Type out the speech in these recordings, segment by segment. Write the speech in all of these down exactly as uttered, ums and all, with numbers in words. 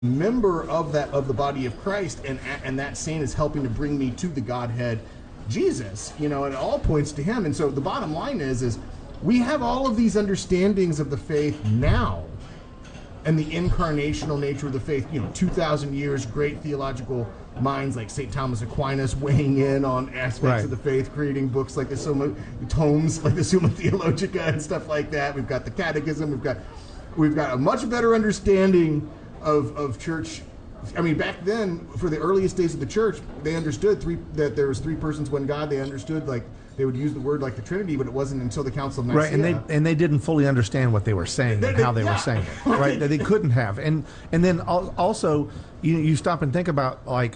member of that of the body of Christ, and and that saint is helping to bring me to the Godhead, Jesus. You know, and it all points to him. And so the bottom line is, is we have all of these understandings of the faith now, and the incarnational nature of the faith. You know, two thousand years, great theological minds like Saint Thomas Aquinas weighing in on aspects right. of the faith, creating books like the Summa, tomes like the Summa Theologica and stuff like that. We've got the Catechism. We've got we've got a much better understanding of of church. I mean, back then, for the earliest days of the church, they understood three that there was three persons, one God. They understood, like, they would use the word like the Trinity, but it wasn't until the Council of Nicaea. Right, and they and they didn't fully understand what they were saying and how they yeah. were saying it. Right, they couldn't have. And and then also, you you stop and think about, like,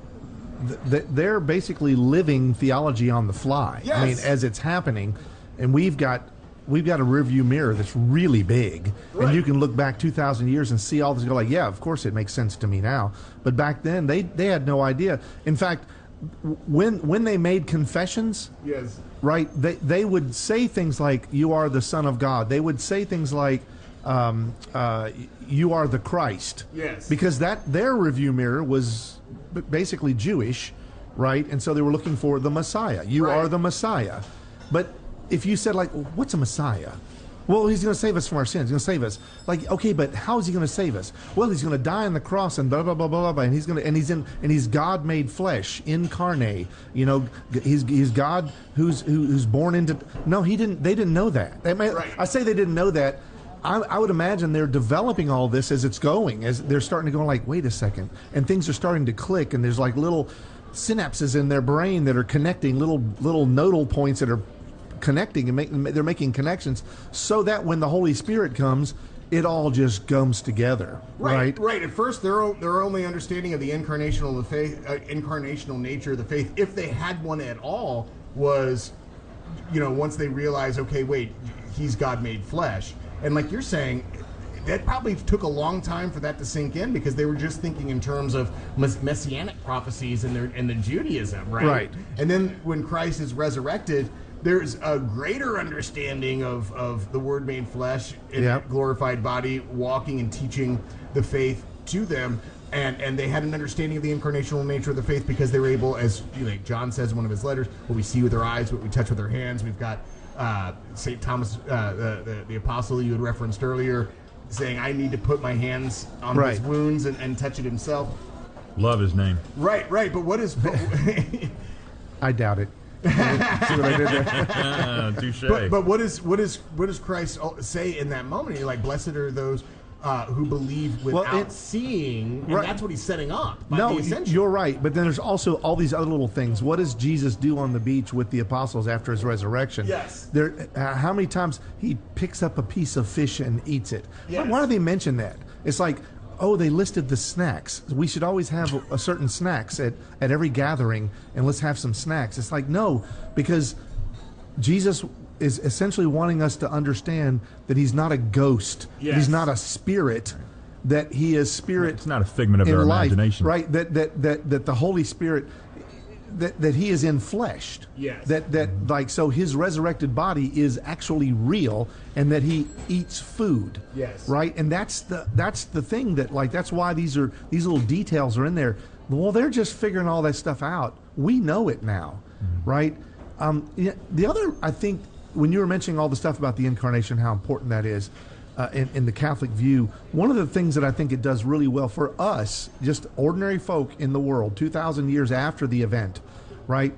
th- they're basically living theology on the fly. Yes. I mean, as it's happening, and we've got. We've got a rearview mirror that's really big, right. and you can look back two thousand years and see all this. Go like, yeah, of course it makes sense to me now. But back then, they they had no idea. In fact, when when they made confessions, yes, right, they they would say things like, "You are the Son of God." They would say things like, um, uh, "You are the Christ." Yes, because that their rearview mirror was basically Jewish, right? And so they were looking for the Messiah. You right. are the Messiah, but if you said, like, what's a Messiah? Well, he's going to save us from our sins. He's going to save us. Like, okay, but how is he going to save us? Well, he's going to die on the cross and blah blah blah blah blah. And he's going to and he's in and he's God made flesh, incarnate. You know, he's he's God who's who, who's born into. No, he didn't. They didn't know that. They may, right. I say they didn't know that. I, I would imagine they're developing all this as it's going, as they're starting to go like, wait a second, and things are starting to click, and there's like little synapses in their brain that are connecting, little little nodal points that are connecting and making they're making connections so that when the Holy Spirit comes, it all just comes together. Right, right. Right. At first, their their only understanding of the incarnational the faith, uh, incarnational nature of the faith, if they had one at all, was, you know, once they realized, okay, wait, he's God made flesh, and like you're saying, that probably took a long time for that to sink in because they were just thinking in terms of mess- messianic prophecies and their and the Judaism, right? Right. And then when Christ is resurrected, there's a greater understanding of, of the Word made flesh in Yep. a glorified body, walking and teaching the faith to them. And and they had an understanding of the incarnational nature of the faith because they were able, as you know, like John says in one of his letters, what we see with our eyes, what we touch with our hands. We've got uh, Saint Thomas, uh, the, the, the apostle you had referenced earlier, saying, I need to put my hands on right. his wounds and, and touch it himself. Love his name. Right, right. But what is... I doubt it. See what I did there? Touche. But, but what is what is what does Christ say in that moment? You're like, blessed are those uh, who believe without well, it, seeing, and right. that's what he's setting up. By no, the ascension. You're right. But then there's also all these other little things. What does Jesus do on the beach with the apostles after his resurrection? Yes. There, uh, how many times he picks up a piece of fish and eats it? Yes. Why, why do they mention that? It's like, oh, they listed the snacks. We should always have a, a certain snacks at, at every gathering, and let's have some snacks. It's like, no, because Jesus is essentially wanting us to understand that he's not a ghost. Yes. He's not a spirit, that he is spirit. It's not a figment of in our life, imagination. right? That, that, that, that the Holy Spirit, that, that he is infleshed. Yes. That, that like, so his resurrected body is actually real, and that he eats food. Yes. Right? And that's the that's the thing that, like, that's why these are these little details are in there. Well, they're just figuring all that stuff out. We know it now, mm-hmm. right? Um, yeah, the other, I think, when you were mentioning all the stuff about the incarnation, how important that is uh, in, in the Catholic view, one of the things that I think it does really well for us, just ordinary folk in the world, two thousand years after the event, right?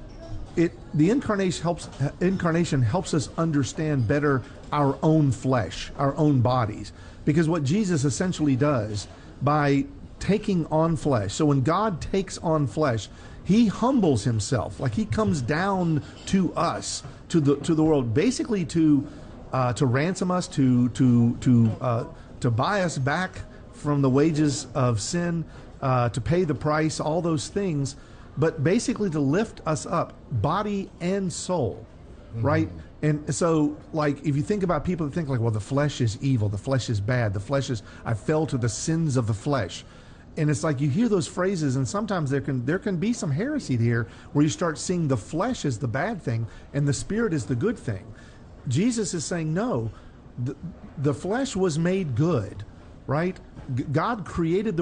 It the incarnation helps incarnation helps us understand better our own flesh, our own bodies, because what Jesus essentially does by taking on flesh. So when God takes on flesh, he humbles himself, like he comes down to us, to the to the world, basically to uh, to ransom us, to to to uh, to buy us back from the wages of sin, uh, to pay the price, all those things. But basically to lift us up, body and soul, mm-hmm. right? And so, like, if you think about people that think, like, well, the flesh is evil, the flesh is bad, the flesh is, I fell to the sins of the flesh. And it's like you hear those phrases, and sometimes there can there can be some heresy here where you start seeing the flesh as the bad thing and the spirit is the good thing. Jesus is saying, no, the, the flesh was made good. right? G- God created the